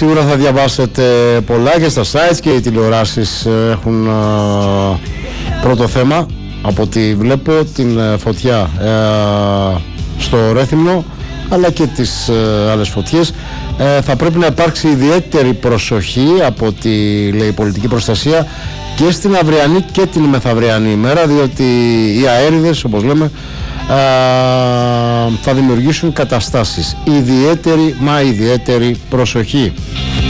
Σίγουρα θα διαβάσετε πολλά και στα sites και οι τηλεοράσεις έχουν πρώτο θέμα, από ό,τι βλέπω, την φωτιά στο Ρέθυμνο, αλλά και τις άλλες φωτιές. Θα πρέπει να υπάρξει ιδιαίτερη προσοχή από ό,τι λέει η πολιτική προστασία και στην αυριανή και την μεθαυριανή ημέρα, διότι οι αέριδες, όπως λέμε, θα δημιουργήσουν καταστάσεις. Ιδιαίτερη προσοχή.